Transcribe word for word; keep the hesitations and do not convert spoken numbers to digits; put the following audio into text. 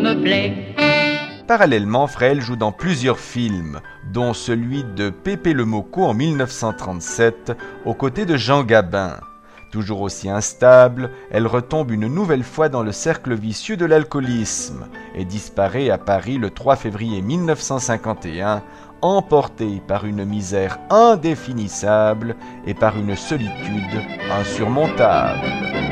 me plaît. Parallèlement, Frêle joue dans plusieurs films, dont celui de Pépé le Mocco en mille neuf cent trente-sept, aux côtés de Jean Gabin. Toujours aussi instable, elle retombe une nouvelle fois dans le cercle vicieux de l'alcoolisme et disparaît à Paris le trois février mille neuf cent cinquante et un, emportée par une misère indéfinissable et par une solitude insurmontable.